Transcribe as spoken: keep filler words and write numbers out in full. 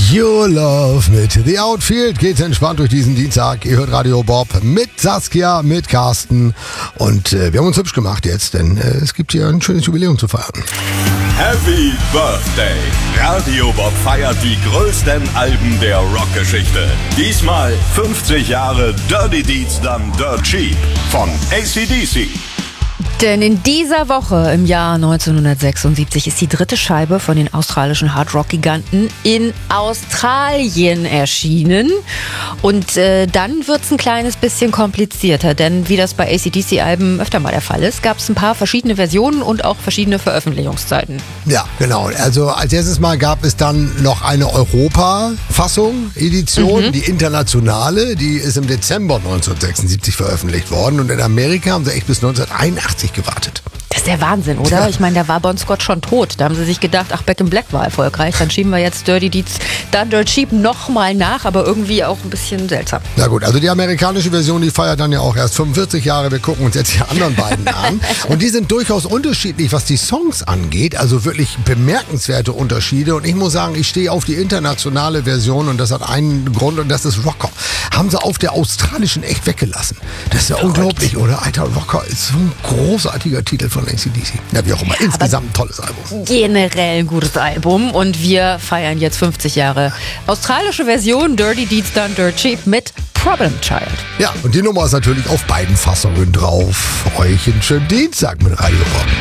Your Love mit The Outfield geht entspannt durch diesen Dienstag. Ihr hört Radio Bob mit Saskia, mit Carsten und äh, wir haben uns hübsch gemacht jetzt, denn äh, es gibt hier ein schönes Jubiläum zu feiern. Happy Birthday! Radio Bob feiert die größten Alben der Rockgeschichte. Diesmal fünfzig Jahre Dirty Deeds Done Dirt Cheap von A C D C. Denn in dieser Woche im Jahr neunzehnhundertsechsundsiebzig ist die dritte Scheibe von den australischen Hardrock-Giganten in Australien erschienen. Und äh, dann wird es ein kleines bisschen komplizierter, denn wie das bei A C D C-Alben öfter mal der Fall ist, gab es ein paar verschiedene Versionen und auch verschiedene Veröffentlichungszeiten. Ja, genau. Also als erstes Mal gab es dann noch eine Europa-Fassung, Edition, mhm. die internationale, die ist im Dezember neunzehnhundertsechsundsiebzig veröffentlicht worden und in Amerika haben sie echt bis neunzehnhunderteinundachtzig gewartet. Das ist der Wahnsinn, oder? Ja. Ich meine, da war Bon Scott schon tot. Da haben sie sich gedacht, ach, Back in Black war erfolgreich. Dann schieben wir jetzt Dirty Deeds Done Dirt Cheap nochmal nach, aber irgendwie auch ein bisschen seltsam. Na gut, also die amerikanische Version, die feiert dann ja auch erst fünfundvierzig Jahre. Wir gucken uns jetzt die anderen beiden an. Und die sind durchaus unterschiedlich, was die Songs angeht. Also wirklich bemerkenswerte Unterschiede. Und ich muss sagen, ich stehe auf die internationale Version und das hat einen Grund und das ist Rocker. Haben sie auf der australischen echt weggelassen. Das ist ja Verrückt. Unglaublich, oder? Alter, Rocker ist so ein großartiger Titel von A C D C. Ja, wie auch immer. Insgesamt ein tolles Album. Generell ein gutes Album. Und wir feiern jetzt fünfzig Jahre australische Version Dirty Deeds Done Dirt Cheap mit Problem Child. Ja, und die Nummer ist natürlich auf beiden Fassungen drauf. Euch einen schönen Dienstag mit Radio Bob.